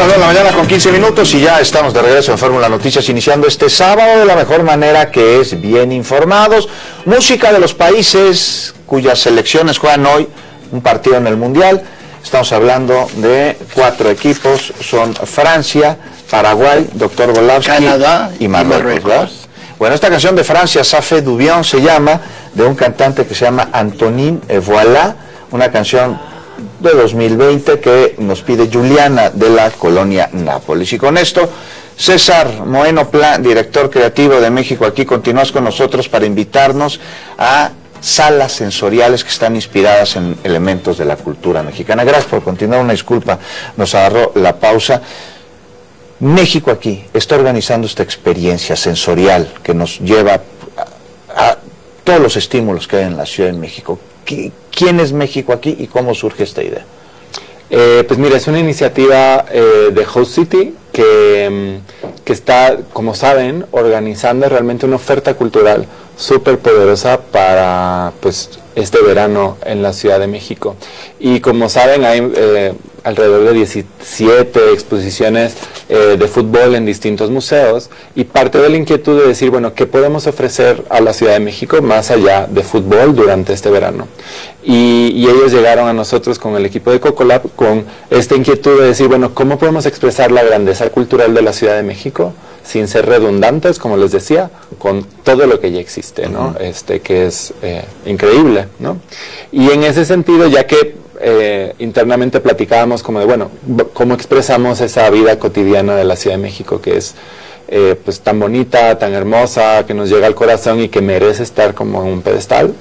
las 2 de la mañana con 15 minutos y ya estamos de regreso en Fórmula Noticias, iniciando este sábado de la mejor manera, que es bien informados. Música de los países cuyas selecciones juegan hoy un partido en el Mundial. Estamos hablando de 4 equipos, son Francia, Paraguay, Dr. Golavsky, Canadá y Marruecos, ¿verdad? Bueno, esta canción de Francia, Ça fait du bien, se llama, de un cantante que se llama Antonin Voilà, una canción de 2020 que nos pide Juliana de la colonia Nápoles. Y con esto, César Moeno Plan, director creativo de México Aquí, continúas con nosotros para invitarnos a salas sensoriales que están inspiradas en elementos de la cultura mexicana. Gracias por continuar, una disculpa, nos agarró la pausa. México Aquí está organizando esta experiencia sensorial que nos lleva a todos los estímulos que hay en la Ciudad de México. ¿Quién es México Aquí y cómo surge esta idea? Pues mira, es una iniciativa de Host City que está, como saben, organizando realmente una oferta cultural súper poderosa para pues este verano en la Ciudad de México. Y como saben, hay alrededor de 17 exposiciones de fútbol en distintos museos, y parte de la inquietud de decir, bueno, ¿qué podemos ofrecer a la Ciudad de México más allá de fútbol durante este verano? Y ellos llegaron a nosotros con el equipo de Cocolab con esta inquietud de decir, bueno, ¿cómo podemos expresar la grandeza cultural de la Ciudad de México sin ser redundantes, como les decía, con todo lo que ya existe, ¿no? Que es increíble, ¿no? Y en ese sentido, ya que internamente platicábamos como de, bueno, ¿cómo expresamos esa vida cotidiana de la Ciudad de México que es pues tan bonita, tan hermosa, que nos llega al corazón y que merece estar como en un pedestal?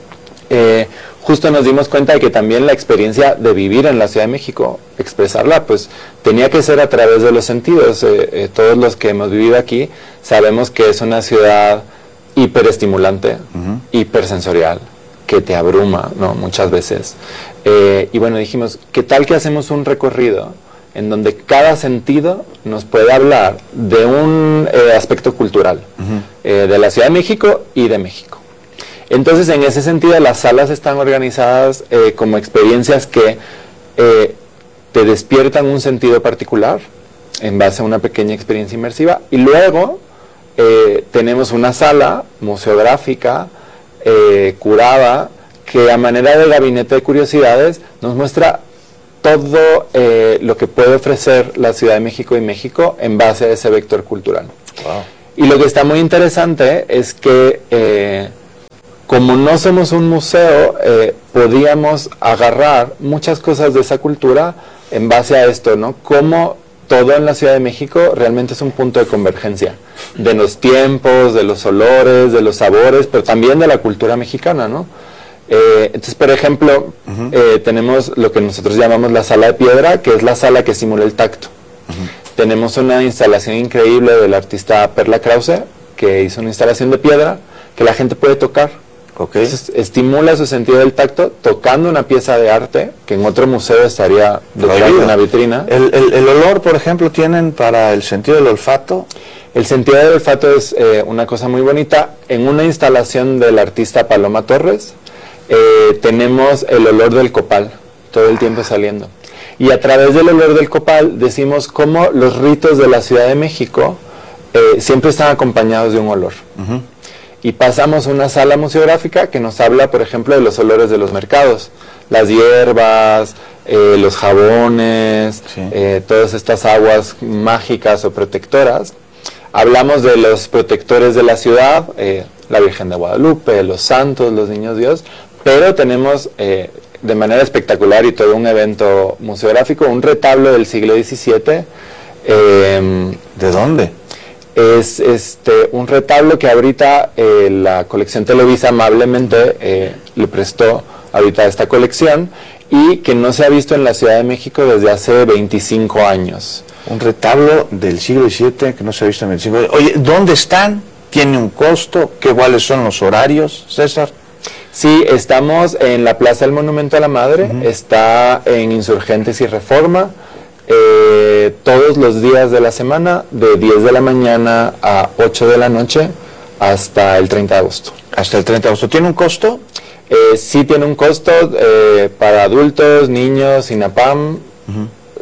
Justo nos dimos cuenta de que también la experiencia de vivir en la Ciudad de México, expresarla, pues tenía que ser a través de los sentidos. Todos los que hemos vivido aquí sabemos que es una ciudad hiperestimulante, hipersensorial, que te abruma, ¿no? Muchas veces. Y bueno, dijimos, ¿qué tal que hacemos un recorrido en donde cada sentido nos puede hablar de un aspecto cultural de la Ciudad de México y de México? Entonces, en ese sentido, las salas están organizadas como experiencias que te despiertan un sentido particular en base a una pequeña experiencia inmersiva, y luego tenemos una sala museográfica curada que a manera de gabinete de curiosidades nos muestra todo lo que puede ofrecer la Ciudad de México y México en base a ese vector cultural. Wow. Y lo que está muy interesante es que como no somos un museo, podíamos agarrar muchas cosas de esa cultura en base a esto, ¿no? Como todo en la Ciudad de México realmente es un punto de convergencia de los tiempos, de los olores, de los sabores, pero también de la cultura mexicana, ¿no? Entonces, por ejemplo, tenemos lo que nosotros llamamos la sala de piedra, que es la sala que simula el tacto. Tenemos una instalación increíble del artista Perla Krause, que hizo una instalación de piedra que la gente puede tocar. Entonces, estimula su sentido del tacto tocando una pieza de arte que en otro museo estaría detrás de una vitrina. ¿El olor, por ejemplo, tienen para el sentido del olfato? El sentido del olfato es una cosa muy bonita. En una instalación del artista Paloma Torres tenemos el olor del copal todo el tiempo saliendo. Y a través del olor del copal decimos cómo los ritos de la Ciudad de México siempre están acompañados de un olor. Y pasamos a una sala museográfica que nos habla, por ejemplo, de los olores de los mercados, las hierbas, los jabones, todas estas aguas mágicas o protectoras. Hablamos de los protectores de la ciudad, la Virgen de Guadalupe, los santos, los niños Dios, pero tenemos de manera espectacular y todo un evento museográfico, un retablo del siglo XVII. ¿De dónde? Es un retablo que ahorita la colección Televisa amablemente le prestó ahorita a esta colección, y que no se ha visto en la Ciudad de México desde hace 25 años. Un retablo del siglo XVII que no se ha visto en el siglo XVII. Oye, ¿dónde están? ¿Tiene un costo? ¿Cuáles son los horarios, César? Sí, estamos en la Plaza del Monumento a la Madre, está en Insurgentes y Reforma, todos los días de la semana, de 10 de la mañana a 8 de la noche, hasta el 30 de agosto. Hasta el 30 de agosto. ¿Tiene un costo? Sí tiene un costo para adultos, niños, INAPAM,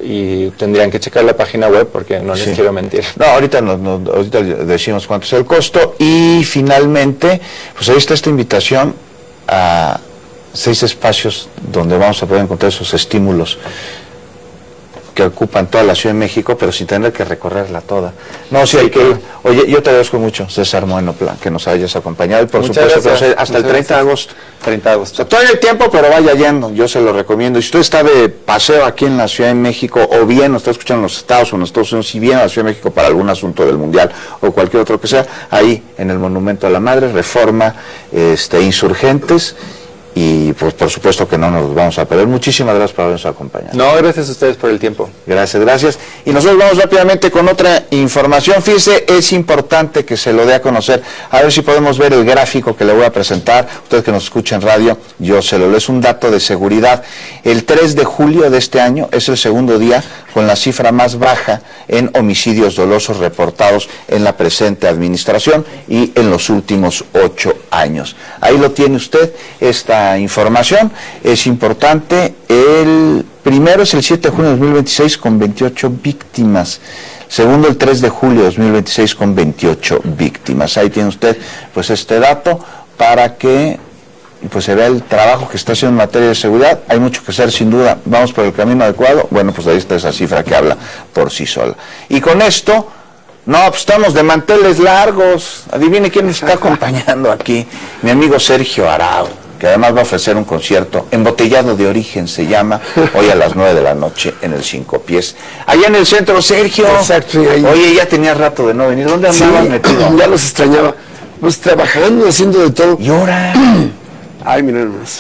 y tendrían que checar la página web porque no les quiero mentir. No, ahorita decimos cuánto es el costo. Y finalmente, pues ahí está esta invitación a 6 espacios donde vamos a poder encontrar esos estímulos que ocupan toda la Ciudad de México, pero sin tener que recorrerla toda. No, sí hay que ir. Oye, yo te agradezco mucho, César Moeno Plan, que nos hayas acompañado, y por supuesto hasta el 30 de agosto. 30 de agosto. O sea, todavía hay tiempo, pero vaya yendo, yo se lo recomiendo. Y si usted está de paseo aquí en la Ciudad de México, o bien nos está escuchando en los Estados o en los Estados Unidos, si viene a la Ciudad de México para algún asunto del Mundial o cualquier otro que sea, ahí en el Monumento a la Madre, Reforma, Insurgentes. Y pues por supuesto que no nos vamos a perder. Muchísimas gracias por habernos acompañado. No, gracias a ustedes por el tiempo. Gracias. Y nosotros vamos rápidamente con otra información. Fíjese, es importante que se lo dé a conocer. A ver si podemos ver el gráfico que le voy a presentar. Usted que nos escucha en radio, yo se lo leo. Es un dato de seguridad. El 3 de julio de este año es el segundo día con la cifra más baja en homicidios dolosos reportados en la presente administración y en los últimos 8 años. Ahí lo tiene usted, esta información es importante. El primero es el 7 de junio de 2026 con 28 víctimas. Segundo, el 3 de julio de 2026 con 28 víctimas. Ahí tiene usted pues este dato para que pues se vea el trabajo que está haciendo en materia de seguridad. Hay mucho que hacer, sin duda. Vamos por el camino adecuado. Bueno, pues ahí está esa cifra que habla por sí sola. Y con esto, no, pues estamos de manteles largos. Adivine quién nos está acompañando aquí. Mi amigo Sergio Arau, que además va a ofrecer un concierto embotellado de origen, se llama, hoy a las 9 de la noche en el Cinco Pies. Allá en el centro, Sergio. Exacto, sí, ahí. Oye, ya tenía rato de no venir. ¿Dónde andabas metido? Ya los extrañaba. Pues trabajando, haciendo de todo. ¿Y ahora? Ay, mira nomás.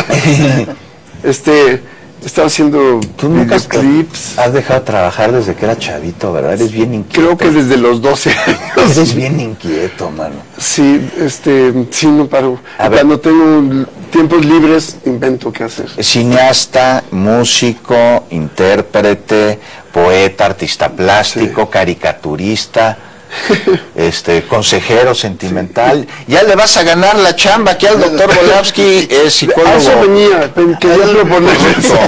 Estaba haciendo Tú nunca clips. has dejado de trabajar desde que era chavito, ¿verdad? Eres bien inquieto. Creo que desde los 12 años. Eres bien inquieto, mano. Sí, sí, no paro. A ver. Cuando tengo tiempos libres, invento qué hacer. Cineasta, músico, intérprete, poeta, artista plástico, caricaturista, consejero sentimental. Ya le vas a ganar la chamba aquí al doctor Volavsky, es psicólogo. A eso venía, quería proponer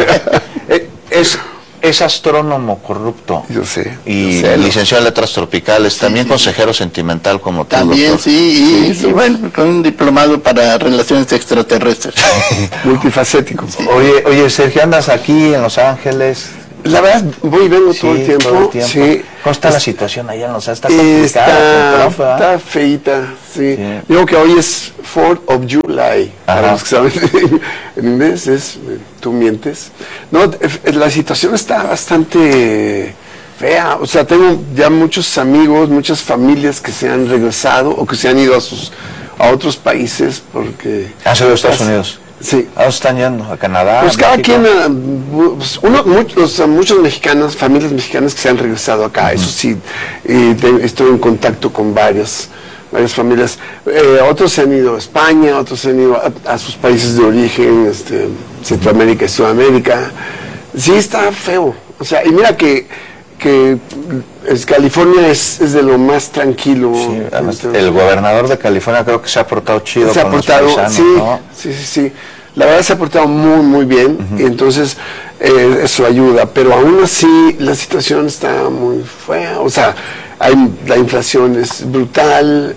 es astrónomo corrupto. Yo sé. Y yo sé, licenciado en letras tropicales, también consejero sentimental como tú, También, doctor. sí, y bueno, con un diplomado para relaciones extraterrestres. multifacético. Oye, Sergio, andas aquí en Los Ángeles. La verdad, voy y vengo todo el tiempo. Todo el tiempo. Sí. ¿Cómo está la situación allá en Los Ángeles? Está feita, sí. Digo que hoy es 4th of July. Ajá. Para los que saben en inglés es tú mientes. No, la situación está bastante fea. O sea, tengo ya muchos amigos, muchas familias que se han regresado o que se han ido a otros países porque... ¿Han salido de Estados Unidos? Sí. ¿A dónde están yendo? ¿A Canadá? Pues cada México? quien, muchas mexicanas, familias mexicanas que se han regresado acá, eso sí, estoy en contacto con varias familias. Otros se han ido a España, otros se han ido a sus países de origen, Centroamérica y Sudamérica. Sí, está feo. O sea, y mira que California es de lo más tranquilo. Sí, además, el gobernador de California creo que se ha portado chido se ha con portado, los paisanos, sí, ¿no? sí. La verdad se ha portado muy, muy bien, y entonces eso ayuda, pero aún así la situación está muy fea. O sea, la inflación es brutal,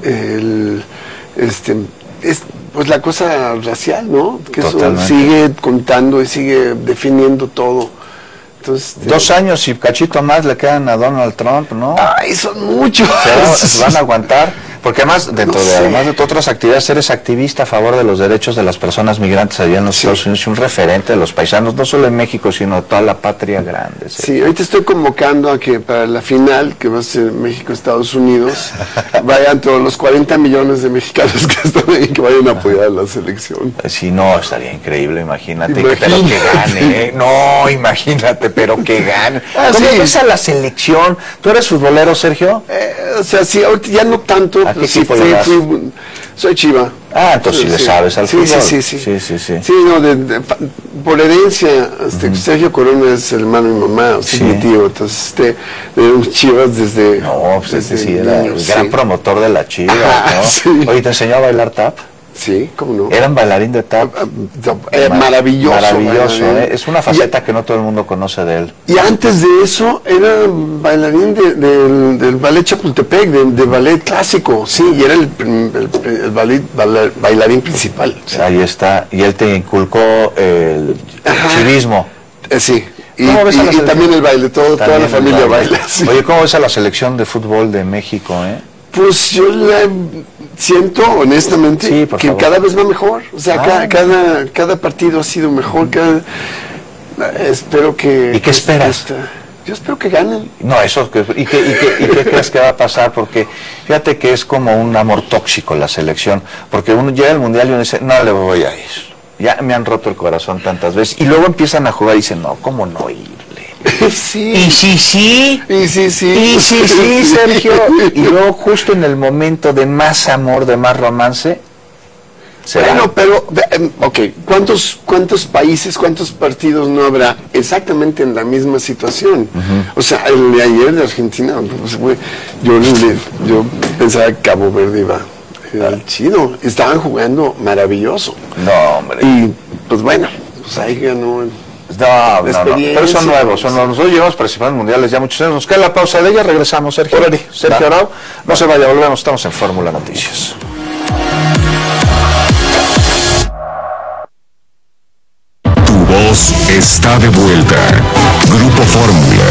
pues la cosa racial, ¿no? Que Totalmente. eso sigue contando y sigue definiendo todo. Entonces, 2 años y cachito más le quedan a Donald Trump, ¿no? ¡Ay, son muchos! Se van a aguantar, porque además, además de otras actividades, eres activista a favor de los derechos de las personas migrantes allá en los Estados Unidos y un referente de los paisanos, no solo en México, sino de toda la patria grande. Sí, ahorita estoy convocando a que para la final, que va a ser México-Estados Unidos, vayan todos los 40 millones de mexicanos que están ahí, que vayan a apoyar a la selección. Si no, estaría increíble, imagínate. Pero que gane, ¿eh? No, imagínate, pero que gane. ¿Cómo ves a la selección? ¿Tú eres futbolero, Sergio? O sea, sí, ahorita ya no tanto, ¿A pero qué sí equipo le das? soy Chiva. Ah, entonces sí le sabes al fútbol. Sí. Sí, no, por herencia, Sergio Corona es hermano de mi mamá, o sea, mi tío, entonces de un Chivas desde... No, pues desde sí era el niño, gran promotor de la Chiva, ¿no? Sí. Oye, ¿te enseñó a bailar tap? Sí, ¿cómo no? Era un bailarín de tap. Maravilloso. Maravilloso, es una faceta que no todo el mundo conoce de él. Y antes de eso era bailarín del ballet Chapultepec, de ballet clásico, sí, y era el bailarín principal. Sí. Ahí está, y él te inculcó el chivismo. Sí. Y también el baile, toda la familia baila. Sí. Oye, ¿cómo ves a la selección de fútbol de México, Pues yo siento, honestamente, que favor. Cada vez va mejor. O sea, cada partido ha sido mejor. Espero que... ¿Y qué esperas? Yo espero que ganen. No, eso... ¿Y qué crees que va a pasar? Porque fíjate que es como un amor tóxico la selección. Porque uno llega al Mundial y uno dice, no le voy a ir. Ya me han roto el corazón tantas veces. Y luego empiezan a jugar y dicen, no, ¿cómo no irle? Sí. Y sí. Y sí, Sergio. Y luego justo en el momento de más amor, de más romance, bueno, pero, ok, ¿cuántos países, cuántos partidos no habrá exactamente en la misma situación? O sea, el de ayer de Argentina, pues, yo pensaba que Cabo Verde iba chido, estaban jugando maravilloso. No, hombre. Y, pues bueno, pues ahí ganó... No, pero son nuevos, nosotros llevamos participando en mundiales ya muchos años. Nos queda la pausa de ella, regresamos, Sergio Arau, no se vaya, volvemos, estamos en Fórmula Noticias. Tu voz está de vuelta. Grupo Fórmula.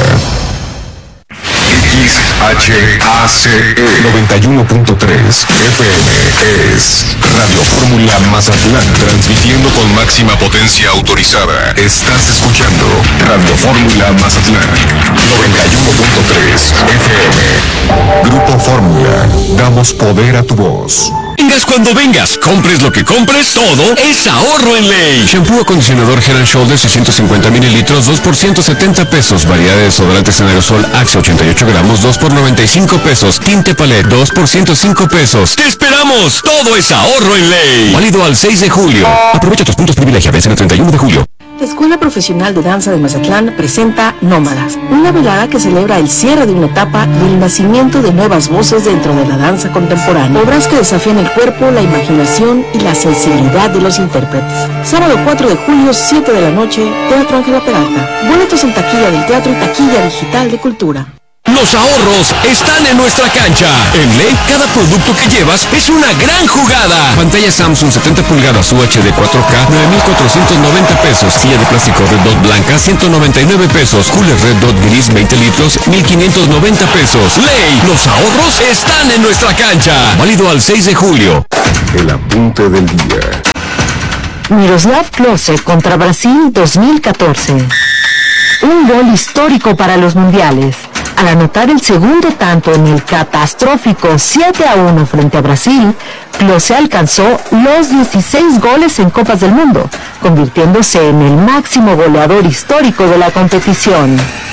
XHACE 91.3 FM es Radio Fórmula Mazatlán, transmitiendo con máxima potencia autorizada. Estás escuchando Radio Fórmula Mazatlán 91.3 FM. Grupo Fórmula, damos poder a tu voz. Vengas cuando vengas, compres lo que compres, todo es ahorro en ley. Shampoo acondicionador Head & Shoulders 650 mililitros, 2 por 170 pesos. Variedad de desodorantes en aerosol Axe 88 gramos, 2 por 95 pesos. Tinte Palette, 2 por 105 pesos. ¡Te esperamos! Todo es ahorro en ley. Válido al 6 de julio. Aprovecha tus puntos privilegia, vence el 31 de julio. La Escuela Profesional de Danza de Mazatlán presenta Nómadas, una velada que celebra el cierre de una etapa y el nacimiento de nuevas voces dentro de la danza contemporánea. Obras que desafían el cuerpo, la imaginación y la sensibilidad de los intérpretes. Sábado 4 de julio, 7 de la noche, Teatro Ángela Peralta. Boletos en taquilla del teatro y taquilla digital de Cultura. Los ahorros están en nuestra cancha. En Ley, cada producto que llevas es una gran jugada. Pantalla Samsung 70 pulgadas UHD 4K, 9,490 pesos. Silla de plástico Red Dot blanca, 199 pesos. Cooler Red Dot gris, 20 litros, 1,590 pesos. Ley, los ahorros están en nuestra cancha. Válido al 6 de julio. El apunte del día. Miroslav Klose contra Brasil 2014. Un gol histórico para los mundiales. Al anotar el segundo tanto en el catastrófico 7-1 frente a Brasil, Klose alcanzó los 16 goles en Copas del Mundo, convirtiéndose en el máximo goleador histórico de la competición.